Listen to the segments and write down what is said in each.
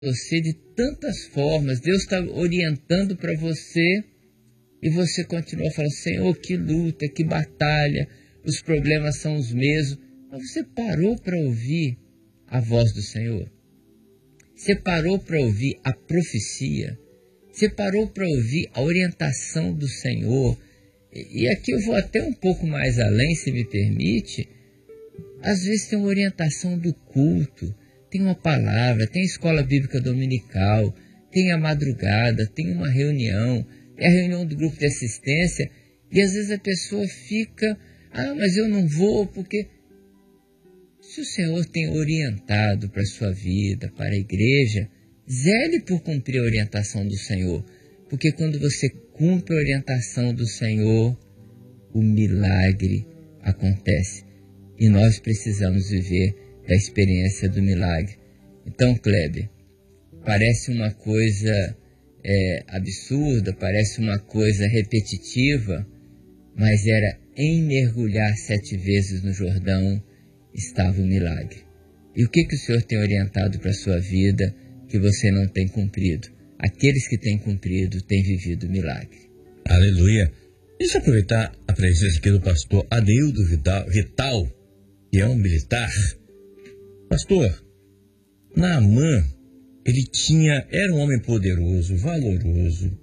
você de tantas formas, Deus está orientando para você e você continua falando, Senhor, que luta, que batalha, os problemas são os mesmos. Mas você parou para ouvir a voz do Senhor? Você parou para ouvir a profecia? Você parou para ouvir a orientação do Senhor? E aqui eu vou até um pouco mais além, se me permite. Às vezes tem uma orientação do culto, tem uma palavra, tem a escola bíblica dominical, tem a madrugada, tem uma reunião, tem a reunião do grupo de assistência, e às vezes a pessoa fica, mas eu não vou, porque se o Senhor tem orientado para a sua vida, para a igreja, zele por cumprir a orientação do Senhor, porque quando você cumpre a orientação do Senhor, o milagre acontece. E nós precisamos viver da experiência do milagre. Então, Kleber, parece uma coisa absurda, parece uma coisa repetitiva, mas era em mergulhar 7 vezes no Jordão estava o milagre. E o que o Senhor tem orientado para a sua vida que você não tem cumprido? Aqueles que têm cumprido têm vivido o milagre. Aleluia. Deixa eu aproveitar a presença aqui do pastor Adeildo Vital, que é um militar. Pastor, Naamã, era um homem poderoso, valoroso.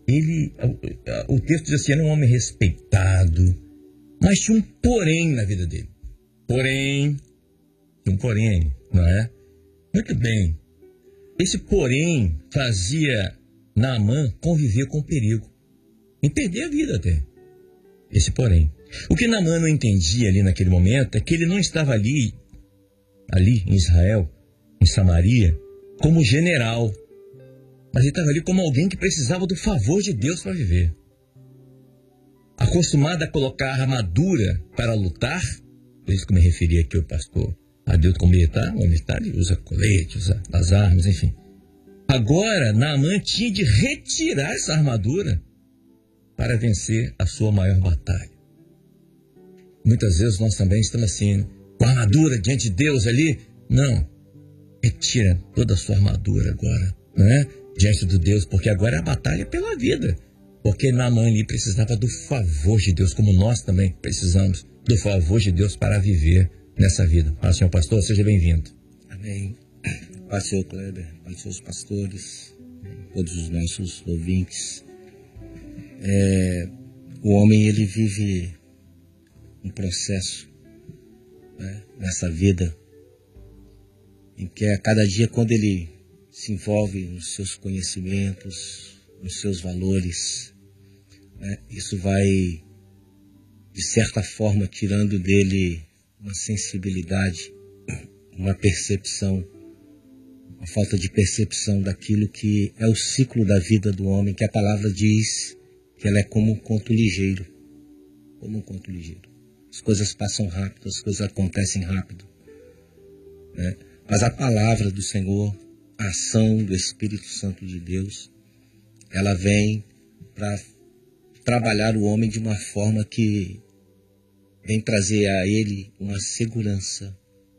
O texto diz assim, era um homem respeitado, mas tinha um porém na vida dele. Tinha um porém, não é? Muito bem. Esse porém fazia Naamã conviver com perigo, em perder a vida até. Esse porém. O que Naamã não entendia ali naquele momento é que ele não estava ali em Israel, em Samaria, como general, mas ele estava ali como alguém que precisava do favor de Deus para viver. Acostumado a colocar a armadura para lutar, por isso que eu me referi aqui ao pastor Adeildo como militar, o militar ele usa colete, usa as armas, enfim. Agora, Naamã tinha de retirar essa armadura para vencer a sua maior batalha. Muitas vezes nós também estamos assim, com a armadura diante de Deus ali. Não, retira toda a sua armadura agora, né? Diante de Deus, porque agora é a batalha pela vida. Porque Naamã ali precisava do favor de Deus, como nós também precisamos do favor de Deus para viver nessa vida. Senhor pastor, seja bem-vindo. Amém. Paz do Senhor Kleber, paz dos seus pastores, todos os nossos ouvintes. O homem, ele vive um processo, né, nessa vida, em que a cada dia, quando ele se envolve nos seus conhecimentos, nos seus valores, né, isso vai, de certa forma, tirando dele uma sensibilidade, uma percepção, uma falta de percepção daquilo que é o ciclo da vida do homem, que a palavra diz que ela é como um conto ligeiro. Como um conto ligeiro. As coisas passam rápido, as coisas acontecem rápido, né? Mas a palavra do Senhor, a ação do Espírito Santo de Deus, ela vem para trabalhar o homem de uma forma que vem trazer a ele uma segurança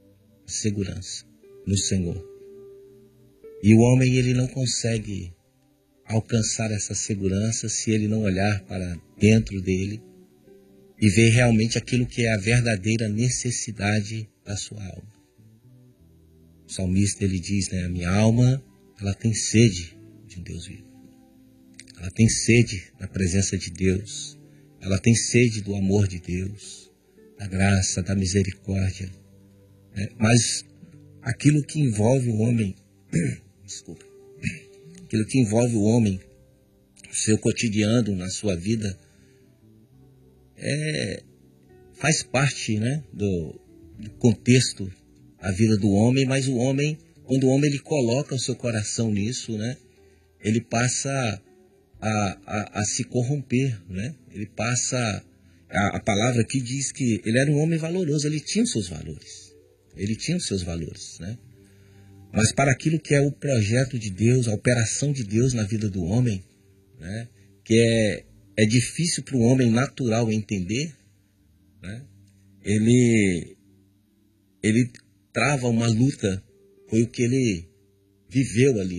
no Senhor. E o homem, ele não consegue alcançar essa segurança se ele não olhar para dentro dele e ver realmente aquilo que é a verdadeira necessidade da sua alma. O salmista, ele diz, né, a minha alma, ela tem sede de um Deus vivo. Ela tem sede da presença de Deus. Ela tem sede do amor de Deus, da graça, da misericórdia. Né? Mas aquilo que envolve o homem, aquilo que envolve o homem, o seu cotidiano, na sua vida, faz parte, né, do contexto da vida do homem, mas o homem, quando o homem ele coloca o seu coração nisso, né, ele passa a se corromper, né? Ele passa, a palavra aqui diz que ele era um homem valoroso, ele tinha os seus valores, né? Mas para aquilo que é o projeto de Deus, a operação de Deus na vida do homem, né, que é difícil para o homem natural entender, né, ele trava uma luta, foi o que ele viveu ali.